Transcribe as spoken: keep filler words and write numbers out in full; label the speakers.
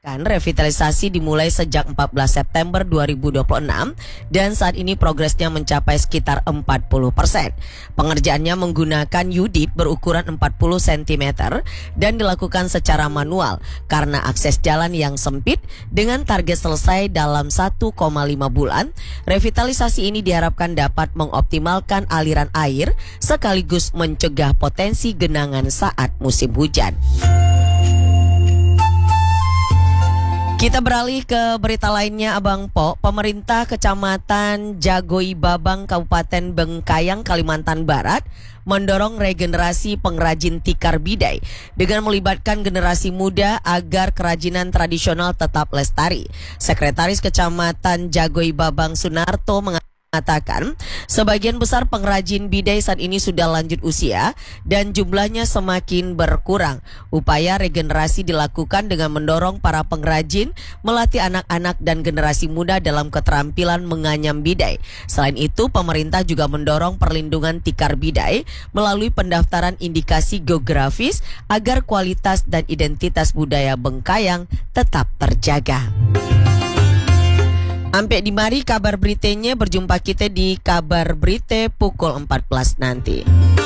Speaker 1: Kan revitalisasi dimulai sejak empat belas September dua ribu dua puluh enam dan saat ini progresnya mencapai sekitar empat puluh persen. Pengerjaannya menggunakan U-D I P berukuran empat puluh sentimeter dan dilakukan secara manual karena akses jalan yang sempit. Dengan target selesai dalam satu koma lima bulan, revitalisasi ini diharapkan dapat mengoptimalkan aliran air sekaligus mencegah potensi genangan saat musim hujan. Kita beralih ke berita lainnya, Abang Po. Pemerintah Kecamatan Jagoi Babang, Kabupaten Bengkayang, Kalimantan Barat mendorong regenerasi pengrajin tikar bidai dengan melibatkan generasi muda agar kerajinan tradisional tetap lestari. Sekretaris Kecamatan Jagoi Babang Sunarto mengatakan mengatakan sebagian besar pengrajin bidai saat ini sudah lanjut usia dan jumlahnya semakin berkurang. Upaya regenerasi dilakukan dengan mendorong para pengrajin melatih anak-anak dan generasi muda dalam keterampilan menganyam bidai. Selain itu, pemerintah juga mendorong perlindungan tikar bidai melalui pendaftaran indikasi geografis agar kualitas dan identitas budaya Bengkayang tetap terjaga. Sampai di mari kabar beritanya, berjumpa kita di kabar berita pukul empat belas nanti.